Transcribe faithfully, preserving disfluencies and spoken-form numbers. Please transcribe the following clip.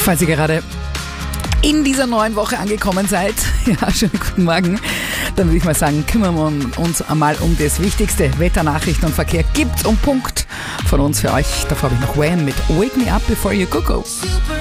Falls ihr gerade in dieser neuen Woche angekommen seid, ja, schönen guten Morgen, dann würde ich mal sagen, kümmern wir uns einmal um das Wichtigste. Wetter, Nachrichten und Verkehr gibt's um Punkt von uns für euch. Davor habe ich noch Wham mit Wake Me Up Before You Go Go.